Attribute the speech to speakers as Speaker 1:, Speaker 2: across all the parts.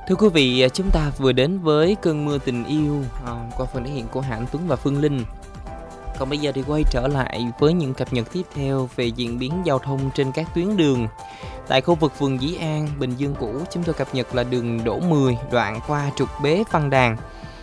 Speaker 1: Thưa quý vị, chúng ta vừa đến với cơn mưa tình yêu qua phần thể hiện của Hà Anh Tuấn và Phương Linh. Còn bây giờ thì quay trở lại với những cập nhật tiếp theo về diễn biến giao thông trên các tuyến đường. Tại khu vực phường Dĩ An, Bình Dương cũ, chúng tôi cập nhật là đường Đỗ 10 đoạn qua trục Bế Văn Đàn.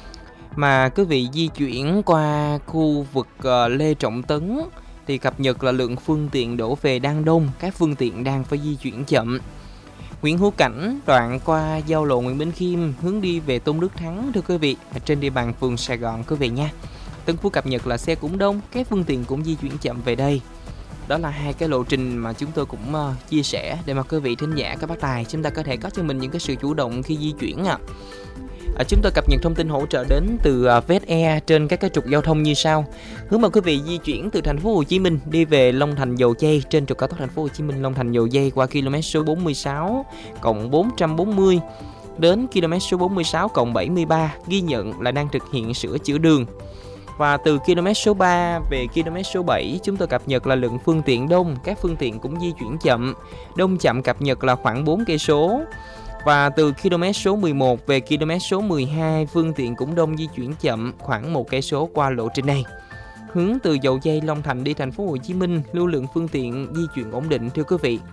Speaker 1: Mà quý vị di chuyển qua khu vực Lê Trọng Tấn thì cập nhật là lượng phương tiện đổ về đang đông, các phương tiện đang phải di chuyển chậm. Nguyễn Hữu Cảnh đoạn qua giao lộ Nguyễn Bỉnh Khiêm hướng đi về Tôn Đức Thắng, thưa quý vị, trên địa bàn phường Sài Gòn quý vị nha. Tân Phú cập nhật là xe cũng đông, các phương tiện cũng di chuyển chậm về đây. Đó là hai cái lộ trình mà chúng tôi cũng chia sẻ để mà quý vị thính giả, các bác tài chúng ta có thể có cho mình những cái sự chủ động khi di chuyển Chúng tôi cập nhật thông tin hỗ trợ đến từ VSE trên các cái trục giao thông như sau. Hướng mà quý vị di chuyển từ thành phố Hồ Chí Minh đi về Long Thành Dầu Giây trên trục cao tốc thành phố Hồ Chí Minh Long Thành Dầu Giây qua km số 46 cộng 440 đến km số 46 cộng 73 ghi nhận là đang thực hiện sửa chữa đường. Và từ km số 3 về km số 7 chúng tôi cập nhật là lượng phương tiện đông, các phương tiện cũng di chuyển chậm. Đông chậm cập nhật là khoảng 4 cây số. Và từ km số 11 về km số 12 phương tiện cũng đông di chuyển chậm khoảng 1 cây số qua lộ trình này. Hướng từ Dầu Giây Long Thành đi thành phố Hồ Chí Minh, lưu lượng phương tiện di chuyển ổn định thưa quý vị.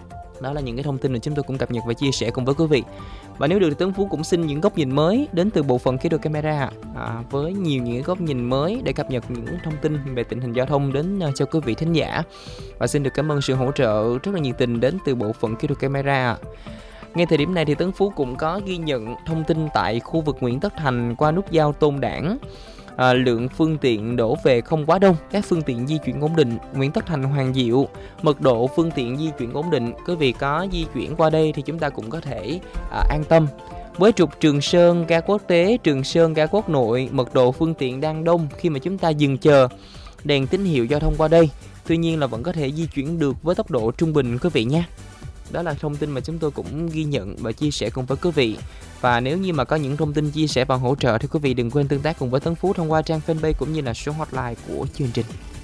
Speaker 1: Đó là những cái thông tin mà chúng tôi cũng cập nhật và chia sẻ cùng với quý vị. Và nếu được thì Tấn Phú cũng xin những góc nhìn mới đến từ bộ phận kỹ thuật camera với nhiều những góc nhìn mới để cập nhật những thông tin về tình hình giao thông đến cho quý vị thính giả. Và xin được cảm ơn sự hỗ trợ rất là nhiệt tình đến từ bộ phận kỹ thuật camera. Ngay thời điểm này thì Tấn Phú cũng có ghi nhận thông tin tại khu vực Nguyễn Tất Thành qua nút giao Tôn Đản. Lượng phương tiện đổ về không quá đông, các phương tiện di chuyển ổn định. Nguyễn Tất Thành Hoàng Diệu, mật độ phương tiện di chuyển ổn định. Quý vị có di chuyển qua đây thì chúng ta cũng có thể an tâm. Với trục Trường Sơn ga quốc tế, Trường Sơn ga quốc nội, mật độ phương tiện đang đông khi mà chúng ta dừng chờ đèn tín hiệu giao thông qua đây. Tuy nhiên là vẫn có thể di chuyển được với tốc độ trung bình quý vị nhé. Đó là thông tin mà chúng tôi cũng ghi nhận và chia sẻ cùng với quý vị. Và nếu như mà có những thông tin chia sẻ và hỗ trợ thì quý vị đừng quên tương tác cùng với Tấn Phú thông qua trang fanpage cũng như là số hotline của chương trình.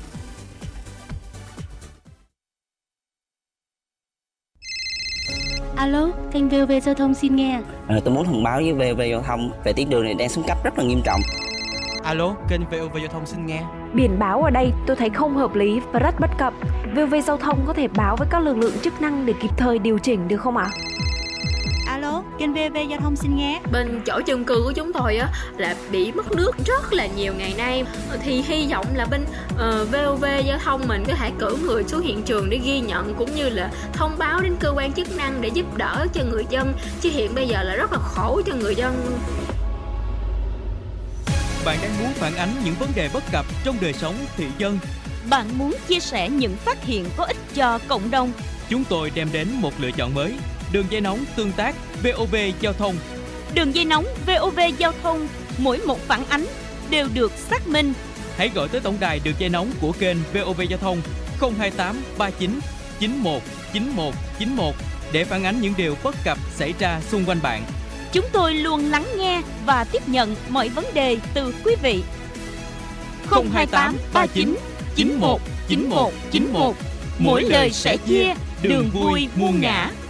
Speaker 2: Alo, kênh VOV Giao thông xin nghe.
Speaker 3: Tôi muốn thông báo với VOV Giao thông về tuyến đường này đang xuống cấp rất là nghiêm trọng.
Speaker 4: Alo, kênh VOV Giao thông xin nghe.
Speaker 5: Biển báo ở đây tôi thấy không hợp lý và rất bất cập. VOV Giao thông có thể báo với các lực lượng chức năng để kịp thời điều chỉnh được không ạ?
Speaker 2: Alo, kênh VOV Giao thông xin nghe.
Speaker 6: Bên chỗ chung cư của chúng tôi là bị mất nước rất là nhiều ngày nay. Thì hy vọng là bên VOV Giao thông mình có thể cử người xuống hiện trường để ghi nhận cũng như là thông báo đến cơ quan chức năng để giúp đỡ cho người dân. Chứ hiện bây giờ là rất là khổ cho người dân.
Speaker 4: Bạn đang muốn phản ánh những vấn đề bất cập trong đời sống thị dân.
Speaker 7: Bạn muốn chia sẻ những phát hiện có ích cho cộng đồng.
Speaker 4: Chúng tôi đem đến một lựa chọn mới. Đường dây nóng tương tác VOV Giao thông.
Speaker 7: Đường dây nóng VOV Giao thông, mỗi một phản ánh đều được xác minh.
Speaker 4: Hãy gọi tới tổng đài đường dây nóng của kênh VOV Giao thông 028 39 91 91 91 để phản ánh những điều bất cập xảy ra xung quanh bạn.
Speaker 7: Chúng tôi luôn lắng nghe và tiếp nhận mọi vấn đề từ quý vị.
Speaker 4: 028 39 91 91 91. Mỗi lời sẻ chia, đường vui muôn ngã.